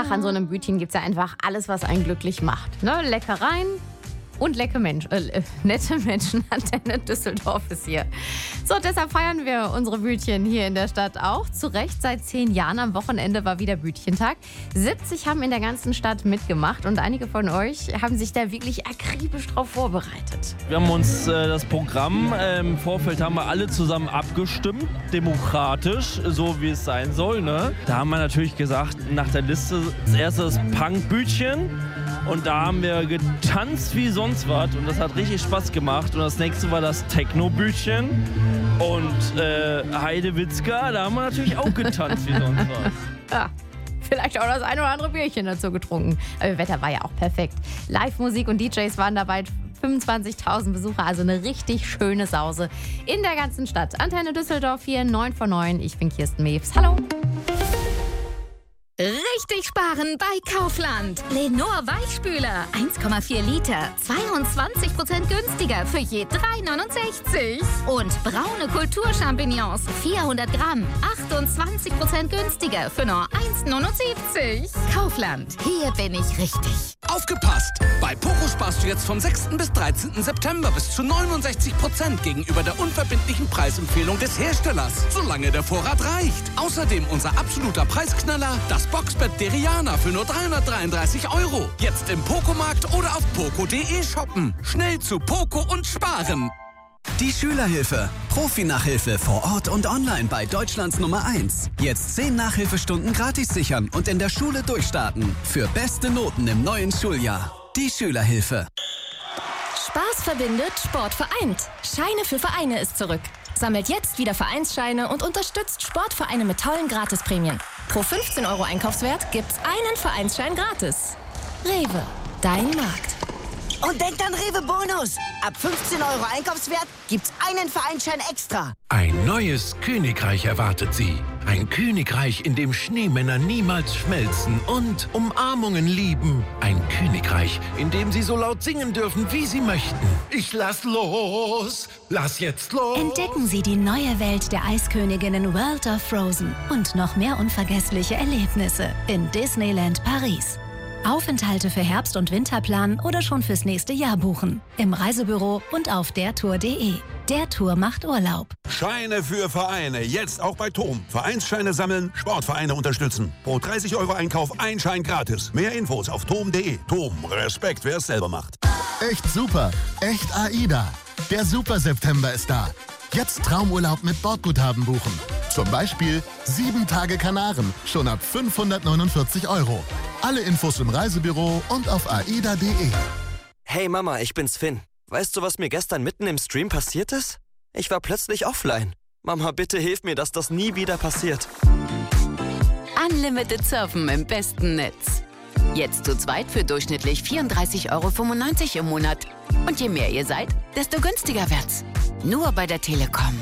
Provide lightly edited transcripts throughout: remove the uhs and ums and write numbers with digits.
ach, an so einem Bütchen gibt es ja einfach alles, was einen glücklich macht. Ne? Leckereien und nette Menschen. Antenne Düsseldorf ist hier. So, deshalb feiern wir unsere Bütchen hier in der Stadt auch. Zu Recht, seit 10 Jahren. Am Wochenende war wieder Bütchentag. 70 haben in der ganzen Stadt mitgemacht und einige von euch haben sich da wirklich akribisch drauf vorbereitet. Wir haben uns das Programm im Vorfeld haben wir alle zusammen abgestimmt, demokratisch, so wie es sein soll. Ne? Da haben wir natürlich gesagt, nach der Liste das erste das Punk-Bütchen. Und da haben wir getanzt wie sonst was und das hat richtig Spaß gemacht. Und das nächste war das Techno-Bütchen und Heidewitzka, da haben wir natürlich auch getanzt wie sonst was. Ja, vielleicht auch das ein oder andere Bierchen dazu getrunken. Aber das Wetter war ja auch perfekt. Live-Musik und DJs waren dabei. 25.000 Besucher, also eine richtig schöne Sause in der ganzen Stadt. Antenne Düsseldorf hier, 9 von 9. Ich bin Kirsten Mews. Hallo. Richtig sparen bei Kaufland. Lenor Weichspüler 1,4 Liter, 22% günstiger für je 3,69. Und braune Kulturchampignons 400 Gramm, 28% günstiger für nur 1,79. Kaufland, hier bin ich richtig. Aufgepasst! Bei Poco sparst du jetzt vom 6. bis 13. September bis zu 69% gegenüber der unverbindlichen Preisempfehlung des Herstellers, solange der Vorrat reicht. Außerdem unser absoluter Preisknaller, das Boxbett Deriana für nur 333 €. Jetzt im Poco-Markt oder auf poco.de shoppen. Schnell zu Poco und sparen. Die Schülerhilfe. Profi-Nachhilfe vor Ort und online bei Deutschlands Nummer 1. Jetzt 10 Nachhilfestunden gratis sichern und in der Schule durchstarten. Für beste Noten im neuen Schuljahr. Die Schülerhilfe. Spaß verbindet, Sport vereint. Scheine für Vereine ist zurück. Sammelt jetzt wieder Vereinsscheine und unterstützt Sportvereine mit tollen Gratisprämien. Pro 15 € Einkaufswert gibt's einen Vereinsschein gratis. Rewe, dein Markt. Und denkt an Rewe Bonus. Ab 15 € Einkaufswert gibt's einen Vereinsschein extra. Ein neues Königreich erwartet Sie. Ein Königreich, in dem Schneemänner niemals schmelzen und Umarmungen lieben. Ein Königreich, in dem Sie so laut singen dürfen, wie Sie möchten. Ich lass los. Lass jetzt los. Entdecken Sie die neue Welt der Eisköniginnen World of Frozen und noch mehr unvergessliche Erlebnisse in Disneyland Paris. Aufenthalte für Herbst- und Winterplan oder schon fürs nächste Jahr buchen. Im Reisebüro und auf dertour.de. Der Tour macht Urlaub. Scheine für Vereine. Jetzt auch bei TOM. Vereinsscheine sammeln, Sportvereine unterstützen. Pro 30 € Einkauf ein Schein gratis. Mehr Infos auf tom.de. TOM. Respekt, wer es selber macht. Echt super. Echt AIDA. Der Super September ist da. Jetzt Traumurlaub mit Bordguthaben buchen. Zum Beispiel 7 Tage Kanaren. Schon ab 549 €. Alle Infos im Reisebüro und auf aida.de. Hey Mama, ich bin's Finn. Weißt du, was mir gestern mitten im Stream passiert ist? Ich war plötzlich offline. Mama, bitte hilf mir, dass das nie wieder passiert. Unlimited Surfen im besten Netz. Jetzt zu zweit für durchschnittlich 34,95 € im Monat. Und je mehr ihr seid, desto günstiger wird's. Nur bei der Telekom.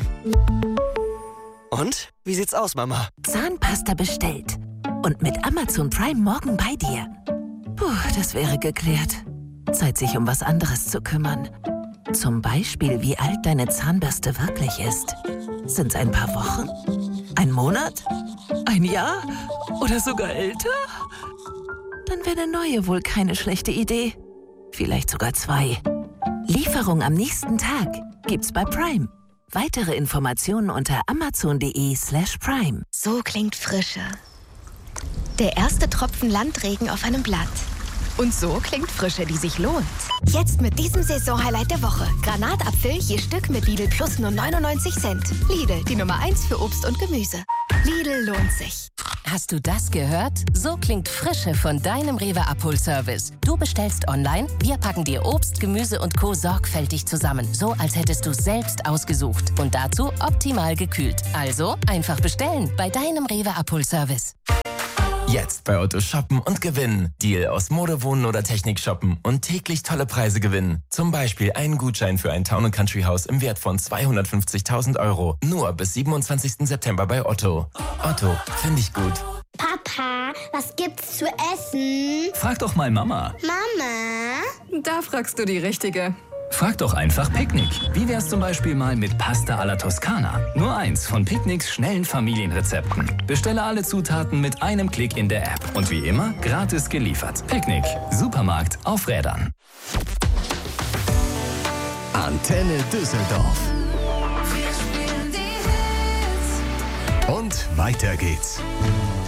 Und? Wie sieht's aus, Mama? Zahnpasta bestellt. Und mit Amazon Prime morgen bei dir. Puh, das wäre geklärt. Zeit, sich um was anderes zu kümmern. Zum Beispiel, wie alt deine Zahnbürste wirklich ist. Sind's ein paar Wochen? Ein Monat? Ein Jahr? Oder sogar älter? Dann wäre eine neue wohl keine schlechte Idee. Vielleicht sogar 2. Lieferung am nächsten Tag gibt's bei Prime. Weitere Informationen unter amazon.de/prime. So klingt Frische. Der erste Tropfen Landregen auf einem Blatt. Und so klingt Frische, die sich lohnt. Jetzt mit diesem Saisonhighlight der Woche. Granatapfel je Stück mit Lidl Plus nur 99 Cent. Lidl, die Nummer 1 für Obst und Gemüse. Lidl lohnt sich. Hast du das gehört? So klingt Frische von deinem Rewe Abholservice. Du bestellst online, wir packen dir Obst, Gemüse und Co. sorgfältig zusammen. So, als hättest du es selbst ausgesucht. Und dazu optimal gekühlt. Also einfach bestellen bei deinem Rewe Abholservice. Jetzt bei Otto shoppen und gewinnen. Deal aus Mode, Wohnen oder Technik shoppen und täglich tolle Preise gewinnen. Zum Beispiel einen Gutschein für ein Town & Country Haus im Wert von 250.000 €. Nur bis 27. September bei Otto. Otto, finde ich gut. Papa, was gibt's zu essen? Frag doch mal Mama. Mama? Da fragst du die Richtige. Frag doch einfach Picknick. Wie wär's zum Beispiel mal mit Pasta alla Toskana? Nur eins von Picknicks schnellen Familienrezepten. Bestelle alle Zutaten mit einem Klick in der App. Und wie immer, gratis geliefert. Picknick. Supermarkt auf Rädern. Antenne Düsseldorf. Und weiter geht's.